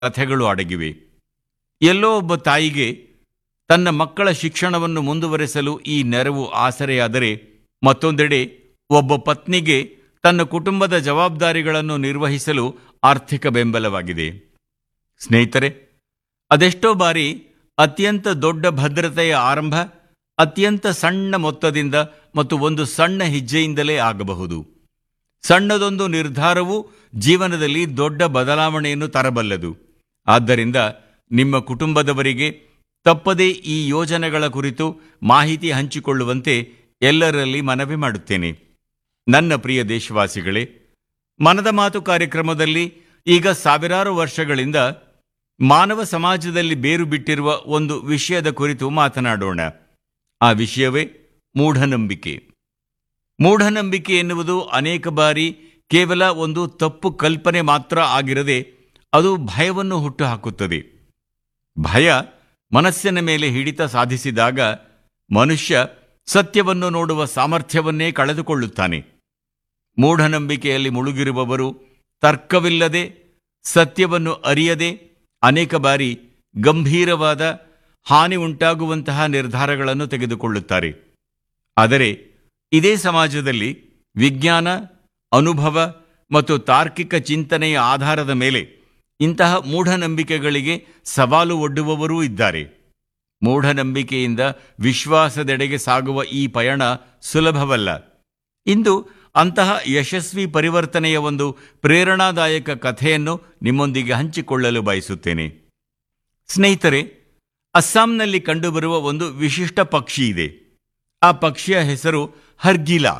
ಕಥೆಗಳು ಅಡಗಿವೆ. ಎಲ್ಲೋ ಒಬ್ಬ ತಾಯಿಗೆ ತನ್ನ ಮಕ್ಕಳ ಶಿಕ್ಷಣವನ್ನು ಮುಂದುವರೆಸಲು ಈ ನೆರವು ಆಸರೆಯಾದರೆ, ಮತ್ತೊಂದೆಡೆ ಒಬ್ಬ ಪತ್ನಿಗೆ ತನ್ನ ಕುಟುಂಬದ ಜವಾಬ್ದಾರಿಗಳನ್ನು ನಿರ್ವಹಿಸಲು ಆರ್ಥಿಕ ಬೆಂಬಲವಾಗಿದೆ. ಸ್ನೇಹಿತರೆ, ಅದೆಷ್ಟೋ ಬಾರಿ ಅತ್ಯಂತ ದೊಡ್ಡ ಭದ್ರತೆಯ ಆರಂಭ ಅತ್ಯಂತ ಸಣ್ಣ ಮೊತ್ತದಿಂದ ಮತ್ತು ಒಂದು ಸಣ್ಣ ಹೆಜ್ಜೆಯಿಂದಲೇ ಆಗಬಹುದು. ಸಣ್ಣದೊಂದು ನಿರ್ಧಾರವು ಜೀವನದಲ್ಲಿ ದೊಡ್ಡ ಬದಲಾವಣೆಯನ್ನು ತರಬಲ್ಲದು. ಆದ್ದರಿಂದ ನಿಮ್ಮ ಕುಟುಂಬದವರಿಗೆ ತಪ್ಪದೇ ಈ ಯೋಜನೆಗಳ ಕುರಿತು ಮಾಹಿತಿ ಹಂಚಿಕೊಳ್ಳುವಂತೆ ಎಲ್ಲರಲ್ಲಿ ಮನವಿ ಮಾಡುತ್ತೇನೆ. ನನ್ನ ಪ್ರಿಯ ದೇಶವಾಸಿಗಳೇ, ಮನದ ಮಾತು ಕಾರ್ಯಕ್ರಮದಲ್ಲಿ ಈಗ ಸಾವಿರಾರು ವರ್ಷಗಳಿಂದ ಮಾನವ ಸಮಾಜದಲ್ಲಿ ಬೇರು ಬಿಟ್ಟಿರುವ ಒಂದು ವಿಷಯದ ಕುರಿತು ಮಾತನಾಡೋಣ. ಆ ವಿಷಯವೇ ಮೂಢನಂಬಿಕೆ. ಮೂಢನಂಬಿಕೆ ಎನ್ನುವುದು ಅನೇಕ ಬಾರಿ ಕೇವಲ ಒಂದು ತಪ್ಪು ಕಲ್ಪನೆ ಮಾತ್ರ ಆಗಿರದೆ ಅದು ಭಯವನ್ನು ಹುಟ್ಟುಹಾಕುತ್ತದೆ. ಭಯ ಮನಸ್ಸಿನ ಮೇಲೆ ಹಿಡಿತ ಸಾಧಿಸಿದಾಗ ಮನುಷ್ಯ ಸತ್ಯವನ್ನು ನೋಡುವ ಸಾಮರ್ಥ್ಯವನ್ನೇ ಕಳೆದುಕೊಳ್ಳುತ್ತಾನೆ. ಮೂಢನಂಬಿಕೆಯಲ್ಲಿ ಮುಳುಗಿರುವವರು ತರ್ಕವಿಲ್ಲದೆ, ಸತ್ಯವನ್ನು ಅರಿಯದೆ ಅನೇಕ ಬಾರಿ ಗಂಭೀರವಾದ ಹಾನಿ ಉಂಟಾಗುವಂತಹ ನಿರ್ಧಾರಗಳನ್ನು ತೆಗೆದುಕೊಳ್ಳುತ್ತಾರೆ. ಆದರೆ ಇದೇ ಸಮಾಜದಲ್ಲಿ ವಿಜ್ಞಾನ, ಅನುಭವ ಮತ್ತು ತಾರ್ಕಿಕ ಚಿಂತನೆಯ ಆಧಾರದ ಮೇಲೆ ಇಂತಹ ಮೂಢನಂಬಿಕೆಗಳಿಗೆ ಸವಾಲು ಒಡ್ಡುವವರೂ ಇದ್ದಾರೆ. ಮೂಢನಂಬಿಕೆಯಿಂದ ವಿಶ್ವಾಸದೆಡೆಗೆ ಸಾಗುವ ಈ ಪಯಣ ಸುಲಭವಲ್ಲ. ಇಂದು ಅಂತಹ ಯಶಸ್ವಿ ಪರಿವರ್ತನೆಯ ಒಂದು ಪ್ರೇರಣಾದಾಯಕ ಕಥೆಯನ್ನು ನಿಮ್ಮೊಂದಿಗೆ ಹಂಚಿಕೊಳ್ಳಲು ಬಯಸುತ್ತೇನೆ. ಸ್ನೇಹಿತರೆ, ಅಸ್ಸಾಂನಲ್ಲಿ ಕಂಡುಬರುವ ಒಂದು ವಿಶಿಷ್ಟ ಪಕ್ಷಿ ಇದೆ. ಆ ಪಕ್ಷಿಯ ಹೆಸರು ಹರ್ಗಿಲಾ.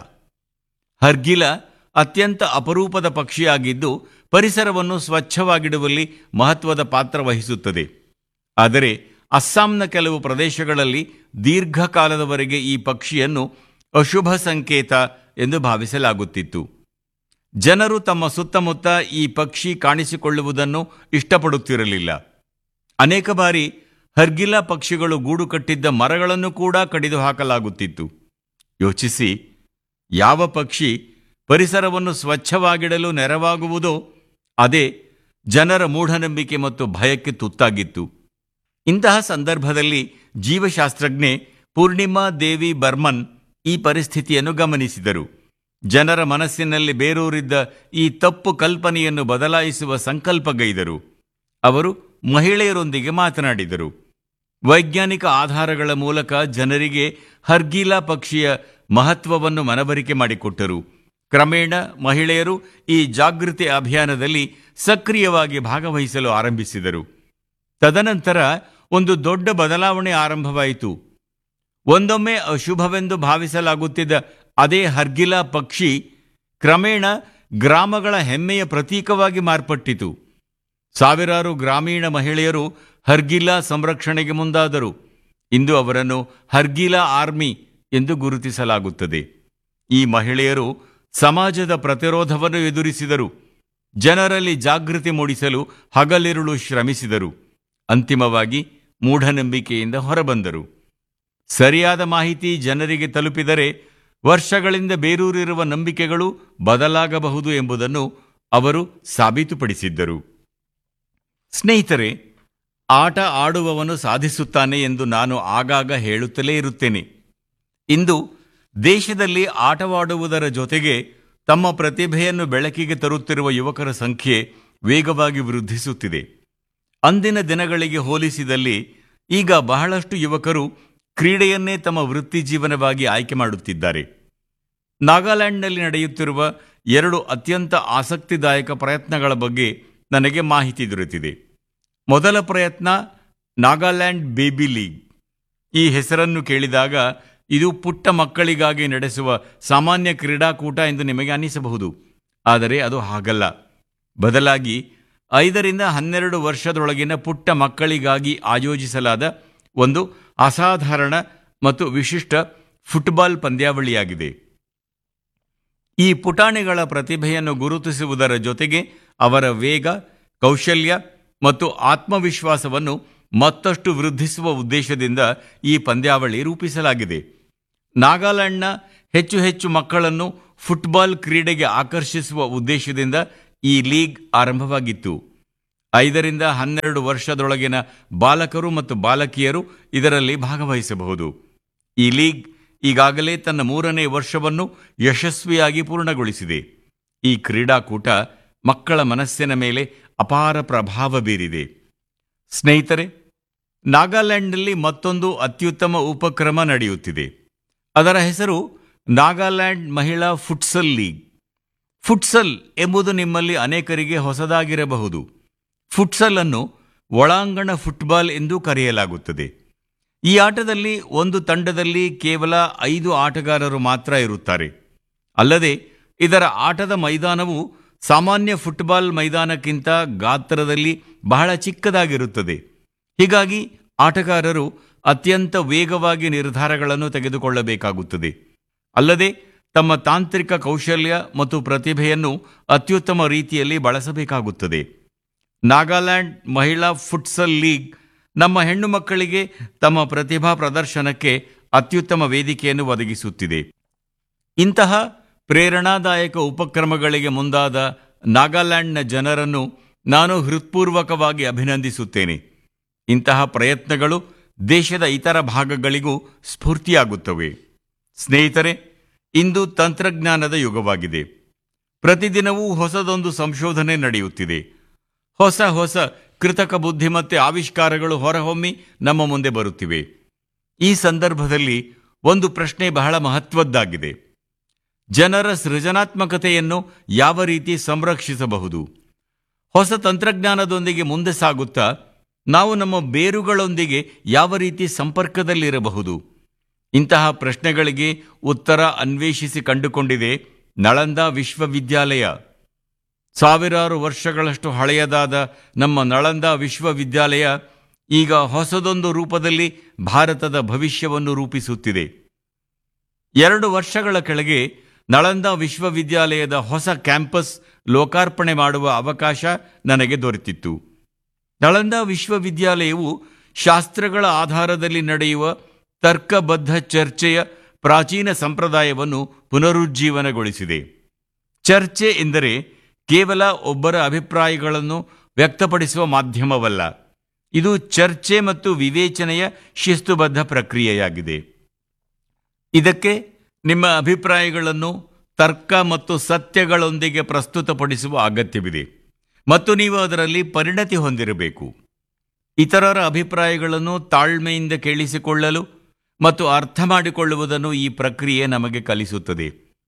ಹರ್ಗಿಲಾ ಅತ್ಯಂತ ಅಪರೂಪದ ಪಕ್ಷಿಯಾಗಿದ್ದು ಪರಿಸರವನ್ನು ಸ್ವಚ್ಛವಾಗಿಡುವಲ್ಲಿ ಮಹತ್ವದ ಪಾತ್ರ ವಹಿಸುತ್ತದೆ. ಆದರೆ ಅಸ್ಸಾಂನ ಕೆಲವು ಪ್ರದೇಶಗಳಲ್ಲಿ ದೀರ್ಘಕಾಲದವರೆಗೆ ಈ ಪಕ್ಷಿಯನ್ನು ಅಶುಭ ಸಂಕೇತ ಎಂದು ಭಾವಿಸಲಾಗುತ್ತಿತ್ತು. ಜನರು ತಮ್ಮ ಸುತ್ತಮುತ್ತ ಈ ಪಕ್ಷಿ ಕಾಣಿಸಿಕೊಳ್ಳುವುದನ್ನು ಇಷ್ಟಪಡುತ್ತಿರಲಿಲ್ಲ. ಅನೇಕ ಬಾರಿ ಹರ್ಗಿಲಾ ಪಕ್ಷಿಗಳು ಗೂಡು ಕಟ್ಟಿದ್ದ ಮರಗಳನ್ನು ಕೂಡ ಕಡಿದು ಹಾಕಲಾಗುತ್ತಿತ್ತು. ಯೋಚಿಸಿ, ಯಾವ ಪಕ್ಷಿ ಪರಿಸರವನ್ನು ಸ್ವಚ್ಛವಾಗಿಡಲು ನೆರವಾಗುವುದೋ ಅದೇ ಜನರ ಮೂಢನಂಬಿಕೆ ಮತ್ತು ಭಯಕ್ಕೆ ತುತ್ತಾಗಿತ್ತು. ಇಂತಹ ಸಂದರ್ಭದಲ್ಲಿ ಜೀವಶಾಸ್ತ್ರಜ್ಞೆ ಪೂರ್ಣಿಮಾ ದೇವಿ ಬರ್ಮನ್ ಈ ಪರಿಸ್ಥಿತಿಯನ್ನು ಗಮನಿಸಿದರು. ಜನರ ಮನಸ್ಸಿನಲ್ಲಿ ಬೇರೂರಿದ್ದ ಈ ತಪ್ಪು ಕಲ್ಪನೆಯನ್ನು ಬದಲಾಯಿಸುವ ಸಂಕಲ್ಪಗೈದರು. ಅವರು ಮಹಿಳೆಯರೊಂದಿಗೆ ಮಾತನಾಡಿದರು. ವೈಜ್ಞಾನಿಕ ಆಧಾರಗಳ ಮೂಲಕ ಜನರಿಗೆ ಹರ್ಗಿಲಾ ಪಕ್ಷಿಯ ಮಹತ್ವವನ್ನು ಮನವರಿಕೆ ಮಾಡಿಕೊಟ್ಟರು. ಕ್ರಮೇಣ ಮಹಿಳೆಯರು ಈ ಜಾಗೃತಿ ಅಭಿಯಾನದಲ್ಲಿ ಸಕ್ರಿಯವಾಗಿ ಭಾಗವಹಿಸಲು ಆರಂಭಿಸಿದರು. ತದನಂತರ ಒಂದು ದೊಡ್ಡ ಬದಲಾವಣೆ ಆರಂಭವಾಯಿತು. ಒಂದೊಮ್ಮೆ ಅಶುಭವೆಂದು ಭಾವಿಸಲಾಗುತ್ತಿದ್ದ ಅದೇ ಹರ್ಗಿಲಾ ಪಕ್ಷಿ ಕ್ರಮೇಣ ಗ್ರಾಮಗಳ ಹೆಮ್ಮೆಯ ಪ್ರತೀಕವಾಗಿ ಮಾರ್ಪಟ್ಟಿತು. ಸಾವಿರಾರು ಗ್ರಾಮೀಣ ಮಹಿಳೆಯರು ಹರ್ಗಿಲಾ ಸಂರಕ್ಷಣೆಗೆ ಮುಂದಾದರು. ಇಂದು ಅವರನ್ನು ಹರ್ಗಿಲಾ ಆರ್ಮಿ ಎಂದು ಗುರುತಿಸಲಾಗುತ್ತದೆ. ಈ ಮಹಿಳೆಯರು ಸಮಾಜದ ಪ್ರತಿರೋಧವನ್ನು ಎದುರಿಸಿದರು. ಜನರಲ್ಲಿ ಜಾಗೃತಿ ಮೂಡಿಸಲು ಹಗಲಿರುಳು ಶ್ರಮಿಸಿದರು. ಅಂತಿಮವಾಗಿ ಮೂಢನಂಬಿಕೆಯಿಂದ ಹೊರಬಂದರು. ಸರಿಯಾದ ಮಾಹಿತಿ ಜನರಿಗೆ ತಲುಪಿದರೆ ವರ್ಷಗಳಿಂದ ಬೇರೂರಿರುವ ನಂಬಿಕೆಗಳು ಬದಲಾಗಬಹುದು ಎಂಬುದನ್ನು ಅವರು ಸಾಬೀತುಪಡಿಸಿದ್ದರು. ಸ್ನೇಹಿತರೆ, ಆಟ ಆಡುವವನು ಸಾಧಿಸುತ್ತಾನೆ ಎಂದು ನಾನು ಆಗಾಗ ಹೇಳುತ್ತಲೇ ಇರುತ್ತೇನೆ. ಇಂದು ದೇಶದಲ್ಲಿ ಆಟವಾಡುವುದರ ಜೊತೆಗೆ ತಮ್ಮ ಪ್ರತಿಭೆಯನ್ನು ಬೆಳಕಿಗೆ ತರುತ್ತಿರುವ ಯುವಕರ ಸಂಖ್ಯೆ ವೇಗವಾಗಿ ವೃದ್ಧಿಸುತ್ತಿದೆ. ಅಂದಿನ ದಿನಗಳಿಗೆ ಹೋಲಿಸಿದಲ್ಲಿ ಈಗ ಬಹಳಷ್ಟು ಯುವಕರು ಕ್ರೀಡೆಯನ್ನೇ ತಮ್ಮ ವೃತ್ತಿ ಜೀವನವಾಗಿ ಆಯ್ಕೆ ಮಾಡುತ್ತಿದ್ದಾರೆ. ನಾಗಾಲ್ಯಾಂಡ್ನಲ್ಲಿ ನಡೆಯುತ್ತಿರುವ 2 ಅತ್ಯಂತ ಆಸಕ್ತಿದಾಯಕ ಪ್ರಯತ್ನಗಳ ಬಗ್ಗೆ ನನಗೆ ಮಾಹಿತಿ ದೊರೆತಿದೆ. ಮೊದಲ ಪ್ರಯತ್ನ ನಾಗಾಲ್ಯಾಂಡ್ ಬೇಬಿ ಲೀಗ್. ಈ ಹೆಸರನ್ನು ಕೇಳಿದಾಗ ಇದು ಪುಟ್ಟ ಮಕ್ಕಳಿಗಾಗಿ ನಡೆಸುವ ಸಾಮಾನ್ಯ ಕ್ರೀಡಾಕೂಟ ಎಂದು ನಿಮಗೆ ಅನಿಸಬಹುದು. ಆದರೆ ಅದು ಹಾಗಲ್ಲ. ಬದಲಾಗಿ 5ರಿಂದ 12 ವರ್ಷದೊಳಗಿನ ಪುಟ್ಟ ಮಕ್ಕಳಿಗಾಗಿ ಆಯೋಜಿಸಲಾದ ಒಂದು ಅಸಾಧಾರಣ ಮತ್ತು ವಿಶಿಷ್ಟ ಫುಟ್ಬಾಲ್ ಪಂದ್ಯಾವಳಿಯಾಗಿದೆ. ಈ ಪುಟಾಣಿಗಳ ಪ್ರತಿಭೆಯನ್ನು ಗುರುತಿಸುವುದರ ಜೊತೆಗೆ ಅವರ ವೇಗ, ಕೌಶಲ್ಯ ಮತ್ತು ಆತ್ಮವಿಶ್ವಾಸವನ್ನು ಮತ್ತಷ್ಟು ವೃದ್ಧಿಸುವ ಉದ್ದೇಶದಿಂದ ಈ ಪಂದ್ಯಾವಳಿ ರೂಪಿಸಲಾಗಿದೆ. ನಾಗಾಲ್ಯಾಂಡ್ನ ಹೆಚ್ಚು ಹೆಚ್ಚು ಮಕ್ಕಳನ್ನು ಫುಟ್ಬಾಲ್ ಕ್ರೀಡೆಗೆ ಆಕರ್ಷಿಸುವ ಉದ್ದೇಶದಿಂದ ಈ ಲೀಗ್ ಆರಂಭವಾಗಿತ್ತು. 5 ರಿಂದ 12 ವರ್ಷದೊಳಗಿನ ಬಾಲಕರು ಮತ್ತು ಬಾಲಕಿಯರು ಇದರಲ್ಲಿ ಭಾಗವಹಿಸಬಹುದು. ಈ ಲೀಗ್ ಈಗಾಗಲೇ ತನ್ನ 3ನೇ ವರ್ಷವನ್ನು ಯಶಸ್ವಿಯಾಗಿ ಪೂರ್ಣಗೊಳಿಸಿದೆ. ಈ ಕ್ರೀಡಾಕೂಟ ಮಕ್ಕಳ ಮನಸ್ಸಿನ ಮೇಲೆ ಅಪಾರ ಪ್ರಭಾವ ಬೀರಿದೆ. ಸ್ನೇಹಿತರೆ, ನಾಗಾಲ್ಯಾಂಡ್ನಲ್ಲಿ ಮತ್ತೊಂದು ಅತ್ಯುತ್ತಮ ಉಪಕ್ರಮ ನಡೆಯುತ್ತಿದೆ. ಅದರ ಹೆಸರು ನಾಗಾಲ್ಯಾಂಡ್ ಮಹಿಳಾ ಫುಟ್ಸಲ್ ಲೀಗ್. ಫುಟ್ಸಲ್ ಎಂಬುದು ನಿಮ್ಮಲ್ಲಿ ಅನೇಕರಿಗೆ ಹೊಸದಾಗಿರಬಹುದು. ಫುಟ್ಸಲ್ ಅನ್ನು ಒಳಾಂಗಣ ಫುಟ್ಬಾಲ್ ಎಂದು ಕರೆಯಲಾಗುತ್ತದೆ. ಈ ಆಟದಲ್ಲಿ ಒಂದು ತಂಡದಲ್ಲಿ ಕೇವಲ 5 ಆಟಗಾರರು ಮಾತ್ರ ಇರುತ್ತಾರೆ. ಅಲ್ಲದೆ ಇದರ ಆಟದ ಮೈದಾನವು ಸಾಮಾನ್ಯ ಫುಟ್ಬಾಲ್ ಮೈದಾನಕ್ಕಿಂತ ಗಾತ್ರದಲ್ಲಿ ಬಹಳ ಚಿಕ್ಕದಾಗಿರುತ್ತದೆ. ಹೀಗಾಗಿ ಆಟಗಾರರು ಅತ್ಯಂತ ವೇಗವಾಗಿ ನಿರ್ಧಾರಗಳನ್ನು ತೆಗೆದುಕೊಳ್ಳಬೇಕಾಗುತ್ತದೆ. ಅಲ್ಲದೆ ತಮ್ಮ ತಾಂತ್ರಿಕ ಕೌಶಲ್ಯ ಮತ್ತು ಪ್ರತಿಭೆಯನ್ನು ಅತ್ಯುತ್ತಮ ರೀತಿಯಲ್ಲಿ ಬಳಸಬೇಕಾಗುತ್ತದೆ. ನಾಗಾಲ್ಯಾಂಡ್ ಮಹಿಳಾ ಫುಟ್ಸಲ್ ಲೀಗ್ ನಮ್ಮ ಹೆಣ್ಣು ಮಕ್ಕಳಿಗೆ ತಮ್ಮ ಪ್ರತಿಭಾ ಪ್ರದರ್ಶನಕ್ಕೆ ಅತ್ಯುತ್ತಮ ವೇದಿಕೆಯನ್ನು ಒದಗಿಸುತ್ತಿದೆ. ಇಂತಹ ಪ್ರೇರಣಾದಾಯಕ ಉಪಕ್ರಮಗಳಿಗೆ ಮುಂದಾದ ನಾಗಾಲ್ಯಾಂಡ್ನ ಜನರನ್ನು ನಾನು ಹೃತ್ಪೂರ್ವಕವಾಗಿ ಅಭಿನಂದಿಸುತ್ತೇನೆ. ಇಂತಹ ಪ್ರಯತ್ನಗಳು ದೇಶದ ಇತರ ಭಾಗಗಳಿಗೂ ಸ್ಫೂರ್ತಿಯಾಗುತ್ತವೆ. ಸ್ನೇಹಿತರೆ, ಇಂದು ತಂತ್ರಜ್ಞಾನದ ಯುಗವಾಗಿದೆ. ಪ್ರತಿದಿನವೂ ಹೊಸದೊಂದು ಸಂಶೋಧನೆ ನಡೆಯುತ್ತಿದೆ. ಹೊಸ ಕೃತಕ ಬುದ್ಧಿಮತ್ತೆ ಆವಿಷ್ಕಾರಗಳು ಹೊರಹೊಮ್ಮಿ ನಮ್ಮ ಮುಂದೆ ಬರುತ್ತಿವೆ. ಈ ಸಂದರ್ಭದಲ್ಲಿ ಒಂದು ಪ್ರಶ್ನೆ ಬಹಳ ಮಹತ್ವದ್ದಾಗಿದೆ. ಜನರ ಸೃಜನಾತ್ಮಕತೆಯನ್ನು ಯಾವ ರೀತಿ ಸಂರಕ್ಷಿಸಬಹುದು? ಹೊಸ ತಂತ್ರಜ್ಞಾನದೊಂದಿಗೆ ಮುಂದೆ ಸಾಗುತ್ತಾ ನಾವು ನಮ್ಮ ಬೇರುಗಳೊಂದಿಗೆ ಯಾವ ರೀತಿ ಸಂಪರ್ಕದಲ್ಲಿರಬಹುದು? ಇಂತಹ ಪ್ರಶ್ನೆಗಳಿಗೆ ಉತ್ತರ ಅನ್ವೇಷಿಸಿ ಕಂಡುಕೊಂಡಿದೆ ನಳಂದಾ ವಿಶ್ವವಿದ್ಯಾಲಯ. ಸಾವಿರಾರು ವರ್ಷಗಳಷ್ಟು ಹಳೆಯದಾದ ನಮ್ಮ ನಳಂದಾ ವಿಶ್ವವಿದ್ಯಾಲಯ ಈಗ ಹೊಸದೊಂದು ರೂಪದಲ್ಲಿ ಭಾರತದ ಭವಿಷ್ಯವನ್ನು ರೂಪಿಸುತ್ತಿದೆ. 2 ವರ್ಷಗಳ ಕೆಳಗೆ ನಳಂದಾ ವಿಶ್ವವಿದ್ಯಾಲಯದ ಹೊಸ ಕ್ಯಾಂಪಸ್ ಲೋಕಾರ್ಪಣೆ ಮಾಡುವ ಅವಕಾಶ ನನಗೆ ದೊರೆತಿತ್ತು. ನಳಂದಾ ವಿಶ್ವವಿದ್ಯಾಲಯವು ಶಾಸ್ತ್ರಗಳ ಆಧಾರದಲ್ಲಿ ನಡೆಯುವ ತರ್ಕಬದ್ಧ ಚರ್ಚೆಯ ಪ್ರಾಚೀನ ಸಂಪ್ರದಾಯವನ್ನು ಪುನರುಜ್ಜೀವನಗೊಳಿಸಿದೆ. ಚರ್ಚೆ ಎಂದರೆ ಕೇವಲ ಒಬ್ಬರ ಅಭಿಪ್ರಾಯಗಳನ್ನು ವ್ಯಕ್ತಪಡಿಸುವ ಮಾಧ್ಯಮವಲ್ಲ. ಇದು ಚರ್ಚೆ ಮತ್ತು ವಿವೇಚನೆಯ ಶಿಸ್ತುಬದ್ಧ ಪ್ರಕ್ರಿಯೆಯಾಗಿದೆ. ಇದಕ್ಕೆ ನಿಮ್ಮ ಅಭಿಪ್ರಾಯಗಳನ್ನು ತರ್ಕ ಮತ್ತು ಸತ್ಯಗಳೊಂದಿಗೆ ಪ್ರಸ್ತುತಪಡಿಸುವ ಅಗತ್ಯವಿದೆ ಮತ್ತು ನೀವು ಅದರಲ್ಲಿ ಪರಿಣತಿ ಹೊಂದಿರಬೇಕು. ಇತರರ ಅಭಿಪ್ರಾಯಗಳನ್ನು ತಾಳ್ಮೆಯಿಂದ ಕೇಳಿಸಿಕೊಳ್ಳಲು ಮತ್ತು ಅರ್ಥ ಮಾಡಿಕೊಳ್ಳುವುದನ್ನು ಈ ಪ್ರಕ್ರಿಯೆ ನಮಗೆ ಕಲಿಸುತ್ತದೆ.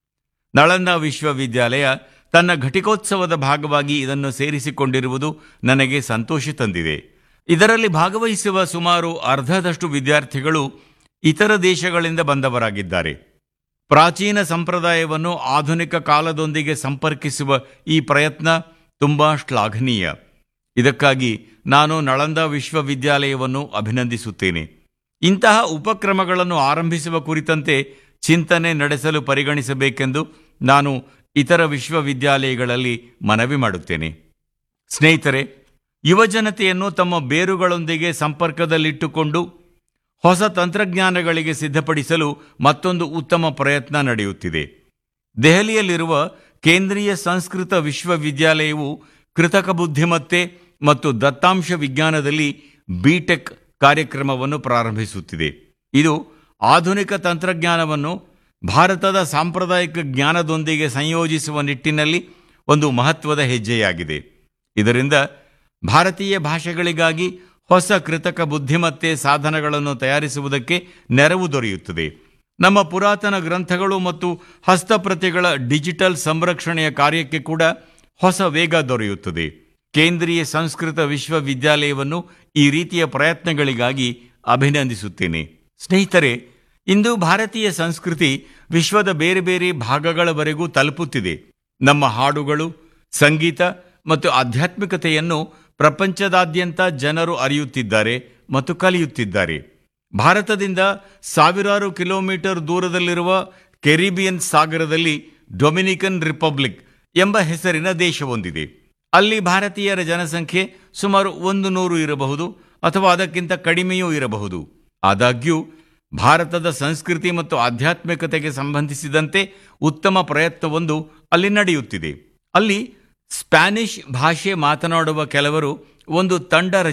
ನಳಂದಾ ವಿಶ್ವವಿದ್ಯಾಲಯ ತನ್ನ ಘಟಿಕೋತ್ಸವದ ಭಾಗವಾಗಿ ಇದನ್ನು ಸೇರಿಸಿಕೊಂಡಿರುವುದು ನನಗೆ ಸಂತೋಷ ತಂದಿದೆ. ಇದರಲ್ಲಿ ಭಾಗವಹಿಸುವ ಸುಮಾರು ಅರ್ಧದಷ್ಟು ವಿದ್ಯಾರ್ಥಿಗಳು ಇತರ ದೇಶಗಳಿಂದ ಬಂದವರಾಗಿದ್ದಾರೆ. ಪ್ರಾಚೀನ ಸಂಪ್ರದಾಯವನ್ನು ಆಧುನಿಕ ಕಾಲದೊಂದಿಗೆ ಸಂಪರ್ಕಿಸುವ ಈ ಪ್ರಯತ್ನ ತುಂಬಾ ಶ್ಲಾಘನೀಯ. ಇದಕ್ಕಾಗಿ ನಾನು ನಳಂದಾ ವಿಶ್ವವಿದ್ಯಾಲಯವನ್ನು ಅಭಿನಂದಿಸುತ್ತೇನೆ. ಇಂತಹ ಉಪಕ್ರಮಗಳನ್ನು ಆರಂಭಿಸುವ ಕುರಿತಂತೆ ಚಿಂತನೆ ನಡೆಸಲು ಪರಿಗಣಿಸಬೇಕೆಂದು ನಾನು ಇತರ ವಿಶ್ವವಿದ್ಯಾಲಯಗಳಲ್ಲಿ ಮನವಿ ಮಾಡುತ್ತೇನೆ. ಸ್ನೇಹಿತರೆ, ಯುವಜನತೆಯನ್ನು ತಮ್ಮ ಬೇರುಗಳೊಂದಿಗೆ ಸಂಪರ್ಕದಲ್ಲಿಟ್ಟುಕೊಂಡು ಹೊಸ ತಂತ್ರಜ್ಞಾನಗಳಿಗೆ ಸಿದ್ಧಪಡಿಸಲು ಮತ್ತೊಂದು ಉತ್ತಮ ಪ್ರಯತ್ನ ನಡೆಯುತ್ತಿದೆ. ದೆಹಲಿಯಲ್ಲಿರುವ ಕೇಂದ್ರೀಯ ಸಂಸ್ಕೃತ ವಿಶ್ವವಿದ್ಯಾಲಯವು ಕೃತಕ ಬುದ್ಧಿಮತ್ತೆ ಮತ್ತು ದತ್ತಾಂಶ ವಿಜ್ಞಾನದಲ್ಲಿ ಬಿಟೆಕ್ ಕಾರ್ಯಕ್ರಮವನ್ನು ಪ್ರಾರಂಭಿಸುತ್ತಿದೆ. ಇದು ಆಧುನಿಕ ತಂತ್ರಜ್ಞಾನವನ್ನು ಭಾರತದ ಸಾಂಪ್ರದಾಯಿಕ ಜ್ಞಾನದೊಂದಿಗೆ ಸಂಯೋಜಿಸುವ ನಿಟ್ಟಿನಲ್ಲಿ ಒಂದು ಮಹತ್ವದ ಹೆಜ್ಜೆಯಾಗಿದೆ. ಇದರಿಂದ ಭಾರತೀಯ ಭಾಷೆಗಳಿಗಾಗಿ ಹೊಸ ಕೃತಕ ಬುದ್ಧಿಮತ್ತೆ ಸಾಧನಗಳನ್ನು ತಯಾರಿಸುವುದಕ್ಕೆ ನೆರವು ದೊರೆಯುತ್ತದೆ. ನಮ್ಮ ಪುರಾತನ ಗ್ರಂಥಗಳು ಮತ್ತು ಹಸ್ತಪ್ರತಿಗಳ ಡಿಜಿಟಲ್ ಸಂರಕ್ಷಣೆಯ ಕಾರ್ಯಕ್ಕೆ ಕೂಡ ಹೊಸ ವೇಗ ದೊರೆಯುತ್ತದೆ. ಕೇಂದ್ರೀಯ ಸಂಸ್ಕೃತ ವಿಶ್ವವಿದ್ಯಾಲಯವನ್ನು ಈ ರೀತಿಯ ಪ್ರಯತ್ನಗಳಿಗಾಗಿ ಅಭಿನಂದಿಸುತ್ತೇನೆ. ಸ್ನೇಹಿತರೆ, ಇಂದು ಭಾರತೀಯ ಸಂಸ್ಕೃತಿ ವಿಶ್ವದ ಬೇರೆ ಬೇರೆ ಭಾಗಗಳವರೆಗೂ ತಲುಪುತ್ತಿದೆ. ನಮ್ಮ ಹಾಡುಗಳು, ಸಂಗೀತ ಮತ್ತು ಆಧ್ಯಾತ್ಮಿಕತೆಯನ್ನು ಪ್ರಪಂಚದಾದ್ಯಂತ ಜನರು ಅರಿಯುತ್ತಿದ್ದಾರೆ ಮತ್ತು ಕಲಿಯುತ್ತಿದ್ದಾರೆ. ಭಾರತದಿಂದ ಸಾವಿರಾರು ಕಿಲೋಮೀಟರ್ ದೂರದಲ್ಲಿರುವ ಕೆರಿಬಿಯನ್ ಸಾಗರದಲ್ಲಿ ಡೊಮಿನಿಕನ್ ರಿಪಬ್ಲಿಕ್ ಎಂಬ ಹೆಸರಿನ ದೇಶವೊಂದಿದೆ. ಅಲ್ಲಿ ಭಾರತೀಯರ ಜನಸಂಖ್ಯೆ ಸುಮಾರು 100 ಇರಬಹುದು ಅಥವಾ ಅದಕ್ಕಿಂತ ಕಡಿಮೆಯೂ ಇರಬಹುದು. ಆದಾಗ್ಯೂ ಭಾರತದ ಸಂಸ್ಕೃತಿ ಮತ್ತು ಆಧ್ಯಾತ್ಮಿಕತೆಗೆ ಸಂಬಂಧಿಸಿದಂತೆ ಉತ್ತಮ ಪ್ರಯತ್ನವೊಂದು ಅಲ್ಲಿ ನಡೆಯುತ್ತಿದೆ. ಅಲ್ಲಿ ಸ್ಪ್ಯಾನಿಷ್ ಭಾಷೆ ಮಾತನಾಡುವ ಕೆಲವರು ಒಂದು ತಂಡ